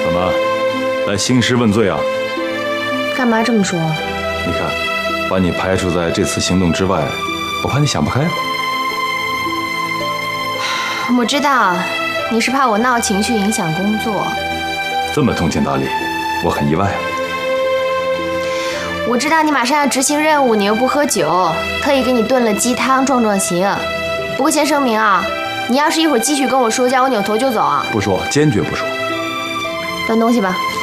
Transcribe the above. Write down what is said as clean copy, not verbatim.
怎么，来兴师问罪啊？ 干嘛这么说？ 你看，把你排除在这次行动之外，我怕你想不开。 我知道，你是怕我闹情绪影响工作。 这么通情达理，我很意外。 我知道你马上要执行任务，你又不喝酒，特意给你炖了鸡汤壮壮型。不过先声明啊，你要是一会儿继续跟我说，叫我扭头就走啊！ 不说，坚决不说。 端东西吧。